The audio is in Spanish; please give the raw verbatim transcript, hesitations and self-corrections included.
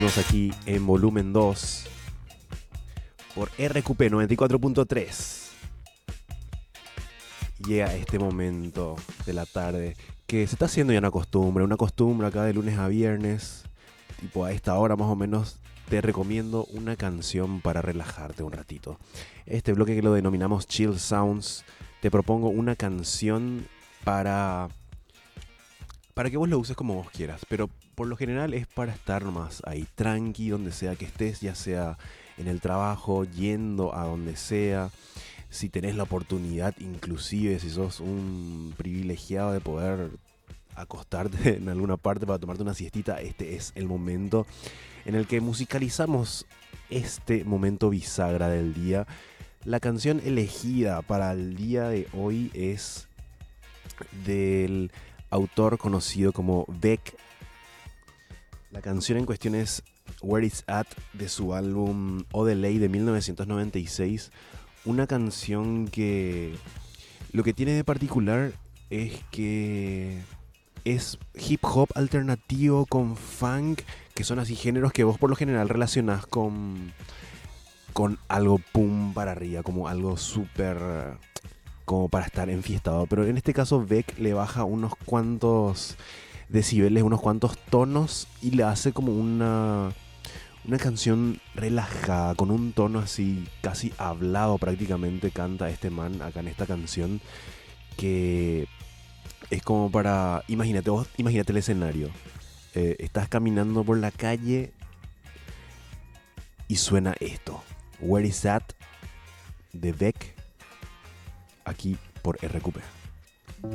Estamos aquí en volumen dos por R Q P noventa y cuatro punto tres. Llega este momento de la tarde que se está haciendo ya una costumbre, una costumbre acá de lunes a viernes, tipo a esta hora más o menos. Te recomiendo una canción para relajarte un ratito. Este bloque que lo denominamos Chill Sounds, te propongo una canción para para que vos lo uses como vos quieras, pero por lo general es para estar más ahí tranqui, donde sea que estés, ya sea en el trabajo, yendo a donde sea. Si tenés la oportunidad, inclusive si sos un privilegiado de poder acostarte en alguna parte para tomarte una siestita, este es el momento en el que musicalizamos este momento bisagra del día. La canción elegida para el día de hoy es del autor conocido como Beck. La canción en cuestión es Where It's At, de su álbum Odelay de mil novecientos noventa y seis. Una canción que lo que tiene de particular es que es hip hop alternativo con funk, que son así géneros que vos por lo general relacionás con, con algo pum para arriba, como algo súper, como para estar enfiestado. Pero en este caso Beck le baja unos cuantos decibeles, unos cuantos tonos y le hace como una, una canción relajada, con un tono así casi hablado prácticamente. Canta este man acá en esta canción que es como para, imagínate vos, imagínate el escenario. Eh, estás caminando por la calle y suena esto. Where Is That de Beck, aquí por R Q P.